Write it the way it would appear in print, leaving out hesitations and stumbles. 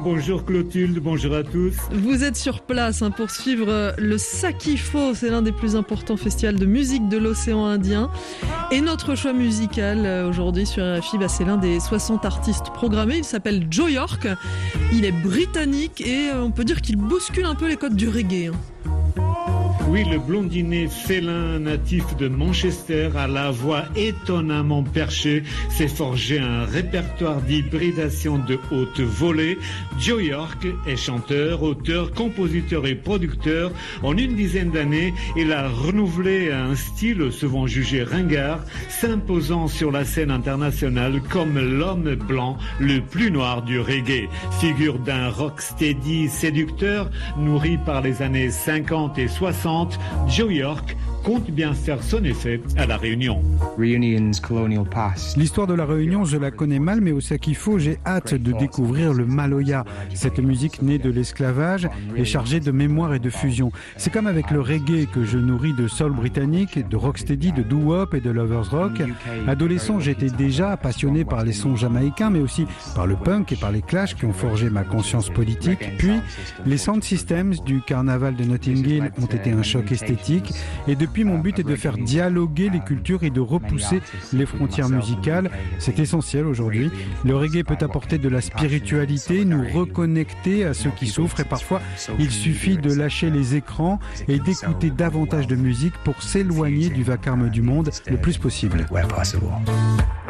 bonjour Clotilde, bonjour à tous. Vous êtes sur place pour suivre le Sakifo, c'est l'un des plus importants festivals de musique de l'océan Indien. Et notre choix musical aujourd'hui sur RFI, c'est l'un des 60 artistes programmés. Il s'appelle Joe York, il est britannique et on peut dire qu'il bouscule un peu les codes du reggae. Oui, le blondinet félin natif de Manchester à la voix étonnamment perchée s'est forgé un répertoire d'hybridation de haute volée. Joe York est chanteur, auteur, compositeur et producteur. En une dizaine d'années, il a renouvelé un style souvent jugé ringard, s'imposant sur la scène internationale comme l'homme blanc le plus noir du reggae. Figure d'un rocksteady séducteur, nourri par les années 50 et 60, Joe York compte bien faire son effet à La Réunion. L'histoire de La Réunion, je la connais mal, mais au Sakifo, j'ai hâte de découvrir le Maloya. Cette musique née de l'esclavage est chargée de mémoire et de fusion. C'est comme avec le reggae que je nourris de soul britannique, de rocksteady, de doo-wop et de lovers rock. Adolescent, j'étais déjà passionné par les sons jamaïcains, mais aussi par le punk et par les Clash qui ont forgé ma conscience politique. Puis, les sound systems du carnaval de Notting Hill ont été un choc esthétique. Et depuis, mon but est de faire dialoguer les cultures et de repousser les frontières musicales. C'est essentiel aujourd'hui. Le reggae peut apporter de la spiritualité, nous reconnecter à ceux qui souffrent et parfois il suffit de lâcher les écrans et d'écouter davantage de musique pour s'éloigner du vacarme du monde le plus possible.